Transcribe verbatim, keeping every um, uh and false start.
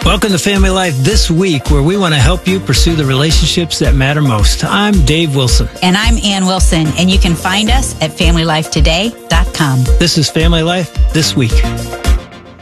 Welcome to Family Life This Week, where we want to help you pursue the relationships that matter most. I'm Dave Wilson. And I'm Ann Wilson, and you can find us at family life today dot com. This is Family Life This Week.